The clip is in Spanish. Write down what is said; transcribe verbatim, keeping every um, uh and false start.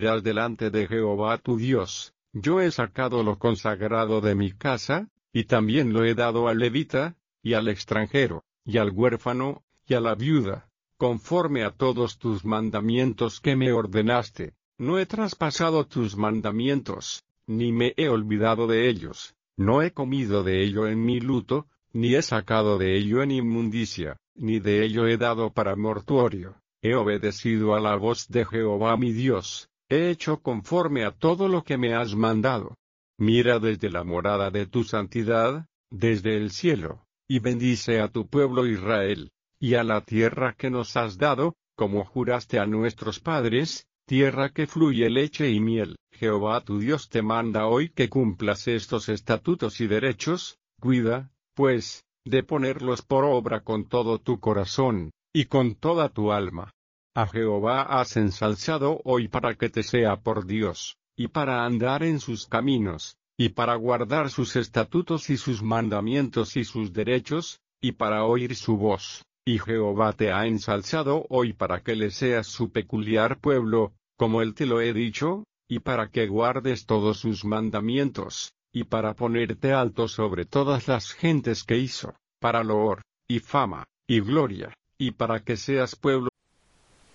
Dirás delante de Jehová tu Dios: Yo he sacado lo consagrado de mi casa, y también lo he dado al levita, y al extranjero, y al huérfano, y a la viuda, conforme a todos tus mandamientos que me ordenaste. No he traspasado tus mandamientos, ni me he olvidado de ellos. No he comido de ello en mi luto, ni he sacado de ello en inmundicia, ni de ello he dado para mortuorio. He obedecido a la voz de Jehová mi Dios, he hecho conforme a todo lo que me has mandado. Mira desde la morada de tu santidad, desde el cielo, y bendice a tu pueblo Israel, y a la tierra que nos has dado, como juraste a nuestros padres, tierra que fluye leche y miel. Jehová tu Dios te manda hoy que cumplas estos estatutos y derechos. Cuida, pues, de ponerlos por obra con todo tu corazón, y con toda tu alma. A Jehová has ensalzado hoy para que te sea por Dios, y para andar en sus caminos, y para guardar sus estatutos y sus mandamientos y sus derechos, y para oír su voz. Y Jehová te ha ensalzado hoy para que le seas su peculiar pueblo, como él te lo he dicho, y para que guardes todos sus mandamientos, y para ponerte alto sobre todas las gentes que hizo, para loor, y fama, y gloria, y para que seas pueblo